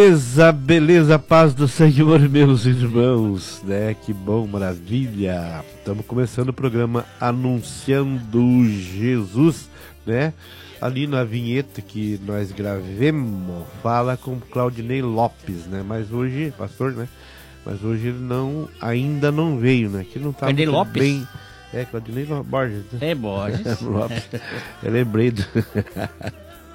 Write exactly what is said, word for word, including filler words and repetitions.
Beleza, beleza, paz do Senhor, meus irmãos, né? Que bom, maravilha. Estamos começando o programa Anunciando Jesus, né? Ali na vinheta que nós gravemos, fala com Claudinei Lopes, né? Mas hoje, pastor, né? Mas hoje ele não, ainda não veio, né? Que não tá Claudinei muito Lopes? bem. É, Claudinei Borges. Né? É, Borges. Lopes. Eu lembrei do...